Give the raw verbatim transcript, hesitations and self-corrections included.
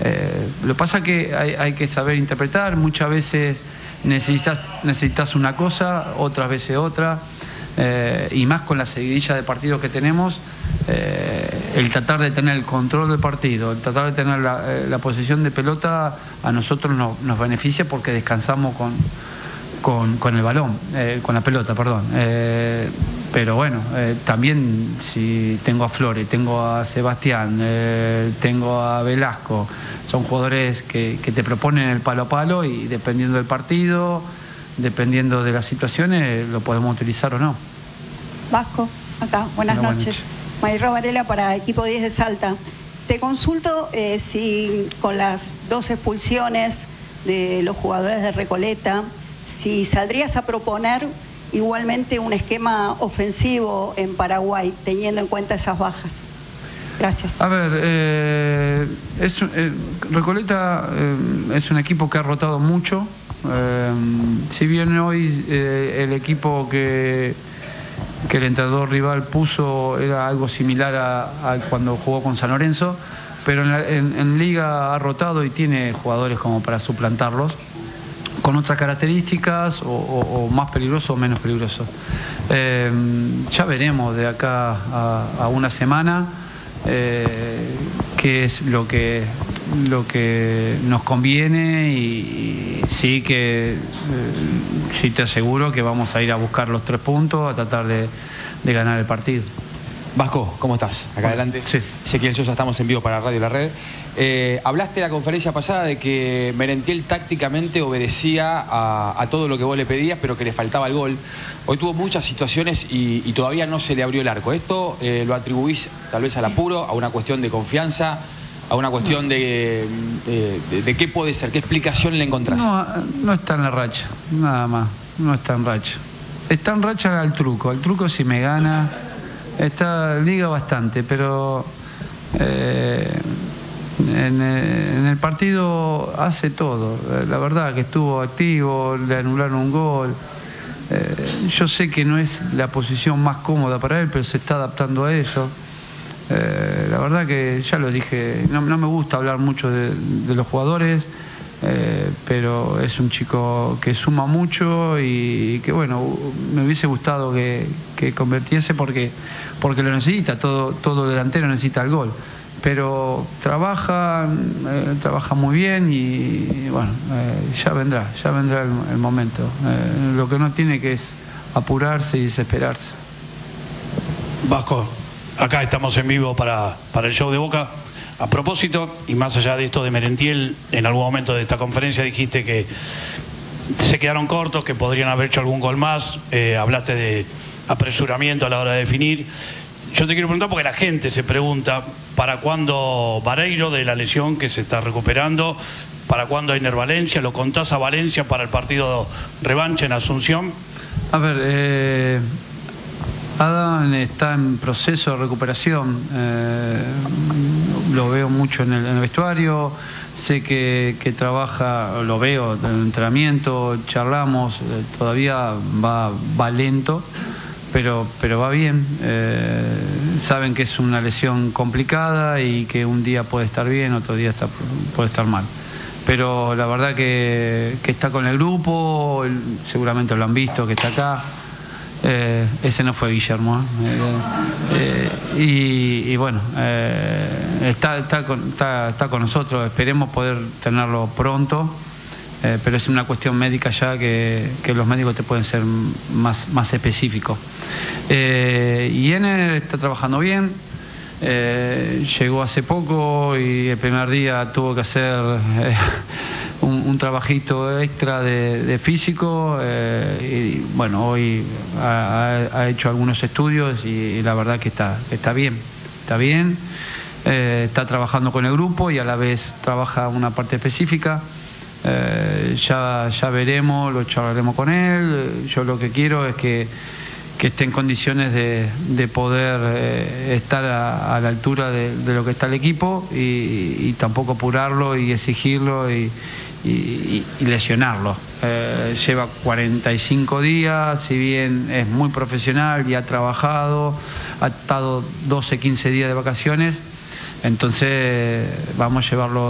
Eh, lo que pasa es que hay, hay que saber interpretar, muchas veces necesitas, necesitas una cosa, otras veces otra, eh, y más con la seguidilla de partidos que tenemos, eh, el tratar de tener el control del partido, el tratar de tener la, eh, la posesión de pelota a nosotros no, nos beneficia porque descansamos con, con, con el balón, eh, con la pelota, perdón. Eh, pero bueno, eh, también si tengo a Flores, tengo a Sebastián, eh, tengo a Velasco, son jugadores que, que te proponen el palo a palo y dependiendo del partido, dependiendo de las situaciones, lo podemos utilizar o no. Vasco, acá, buenas, buenas noches. noches. Mayro Varela para Equipo diez de Salta. Te consulto eh, si con las dos expulsiones de los jugadores de Recoleta, si saldrías a proponer igualmente un esquema ofensivo en Paraguay, teniendo en cuenta esas bajas. Gracias. A ver, eh, es, eh, Recoleta eh, es un equipo que ha rotado mucho. Eh, si bien hoy eh, el equipo que, que el entrenador rival puso era algo similar a, a cuando jugó con San Lorenzo, pero en, la, en, en Liga ha rotado y tiene jugadores como para suplantarlos, con otras características o, o, o más peligrosos o menos peligrosos. Eh, ya veremos de acá a, a una semana eh, qué es lo que, lo que nos conviene y, y sí que eh, sí te aseguro que vamos a ir a buscar los tres puntos, a tratar de, de ganar el partido. Vasco, ¿cómo estás? Acá adelante. Sí. Ezequiel Sosa, estamos en vivo para Radio La Red. Eh, hablaste en la conferencia pasada de que Merentiel tácticamente obedecía a, a todo lo que vos le pedías, pero que le faltaba el gol. Hoy tuvo muchas situaciones y, y todavía no se le abrió el arco. ¿Esto eh, lo atribuís tal vez al apuro, a una cuestión de confianza, a una cuestión de, de, de, de qué puede ser? ¿Qué explicación le encontrás? No, no está en la racha, nada más. No está en racha. Está en racha al truco. Al truco si me gana... Está liga bastante, pero eh, en, en el partido hace todo. La verdad que estuvo activo, le anularon un gol. Eh, yo sé que no es la posición más cómoda para él, pero se está adaptando a eso. Eh, la verdad que ya lo dije, no, no me gusta hablar mucho de, de los jugadores, eh, pero es un chico que suma mucho y que bueno, me hubiese gustado que, que convirtiese porque, porque lo necesita, todo, todo delantero necesita el gol, pero trabaja, eh, trabaja muy bien y, y bueno, eh, ya vendrá, ya vendrá el, el momento. Eh, lo que no tiene que es apurarse y desesperarse. Vasco, acá estamos en vivo para, para el show de Boca. A propósito, y más allá de esto de Merentiel, en algún momento de esta conferencia dijiste que se quedaron cortos, que podrían haber hecho algún gol más, eh, hablaste de apresuramiento a la hora de definir. Yo te quiero preguntar porque la gente se pregunta, ¿para cuándo Vareiro de la lesión que se está recuperando? ¿Para cuándo Einer Valencia? ¿Lo contás a Valencia para el partido revancha en Asunción? A ver, eh... Adam está en proceso de recuperación, eh, lo veo mucho en el, en el vestuario, sé que, que trabaja, lo veo en el entrenamiento, charlamos, eh, todavía va, va lento, pero, pero va bien. Eh, saben que es una lesión complicada y que un día puede estar bien, otro día está, puede estar mal. Pero la verdad que, que está con el grupo, seguramente lo han visto, que está acá. Eh, ese no fue Guillermo, ¿eh? Eh, y, y bueno, eh, está, está, con, está, está con nosotros, esperemos poder tenerlo pronto, eh, pero es una cuestión médica ya que, que los médicos te pueden ser más, más específicos. Eh, y Ener está trabajando bien, eh, llegó hace poco y el primer día tuvo que hacer eh, Un, un trabajito extra de, de físico, eh, y bueno, hoy ha, ha hecho algunos estudios y, y la verdad que está, está bien, está bien, eh, está trabajando con el grupo y a la vez trabaja una parte específica, eh, ya, ya veremos, lo charlaremos con él. Yo lo que quiero es que, que esté en condiciones de, de poder eh, estar a, a la altura de, de lo que está el equipo y, y tampoco apurarlo y exigirlo y Y, y lesionarlo. Eh, lleva cuarenta y cinco días, si bien es muy profesional y ha trabajado, ha estado doce, quince días de vacaciones, entonces vamos a llevarlo